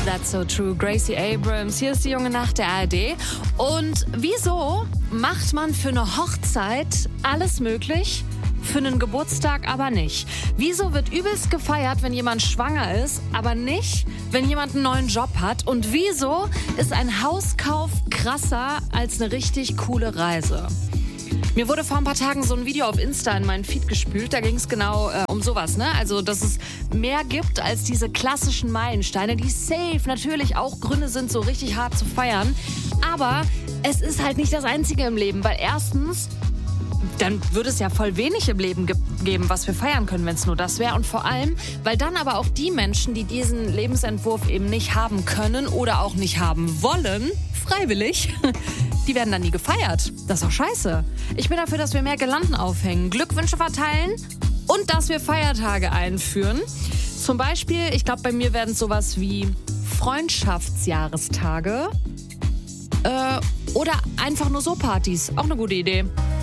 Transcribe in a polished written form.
That's so true. Gracie Abrams, hier ist die junge Nacht der ARD. Und wieso macht man für eine Hochzeit alles möglich, für einen Geburtstag aber nicht? Wieso wird übelst gefeiert, wenn jemand schwanger ist, aber nicht, wenn jemand einen neuen Job hat? Und wieso ist ein Hauskauf krasser als eine richtig coole Reise? Mir wurde vor ein paar Tagen so ein Video auf Insta in meinen Feed gespült. Da ging es genau um sowas, ne? Also, dass es mehr gibt als diese klassischen Meilensteine, die safe natürlich auch Gründe sind, so richtig hart zu feiern. Aber es ist halt nicht das Einzige im Leben, weil erstens, dann würde es ja voll wenig im Leben geben, was wir feiern können, wenn es nur das wäre. Und vor allem, weil dann aber auch die Menschen, die diesen Lebensentwurf eben nicht haben können oder auch nicht haben wollen, freiwillig, die werden dann nie gefeiert. Das ist doch scheiße. Ich bin dafür, dass wir mehr Girlanden aufhängen, Glückwünsche verteilen und dass wir Feiertage einführen. Zum Beispiel, ich glaube, bei mir werden es sowas wie Freundschaftsjahrestage oder einfach nur so Partys. Auch eine gute Idee.